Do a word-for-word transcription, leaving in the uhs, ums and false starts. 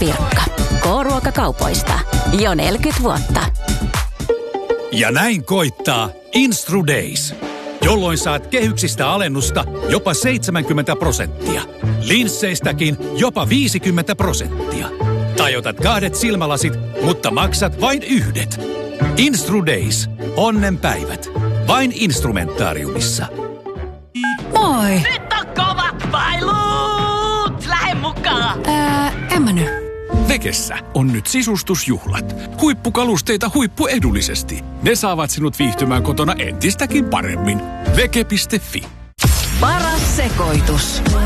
Pirkka. K-ruokakaupoista. Jo neljäkymmentä vuotta. Ja näin koittaa Instru Days, jolloin saat kehyksistä alennusta jopa seitsemänkymmentä prosenttia. Linsseistäkin jopa viisikymmentä prosenttia. Tai otat kahdet silmälasit, mutta maksat vain yhdet. Instru Days. Onnenpäivät. Vain Instrumentaariumissa. Moi! Nyt on kovat pailut! Lähde mukaan! Ää, en mä nyt. Vekessä on nyt sisustusjuhlat. Huippukalusteita huippuedullisesti. Ne saavat sinut viihtymään kotona entistäkin paremmin. Veke piste fi. Paras sekoitus.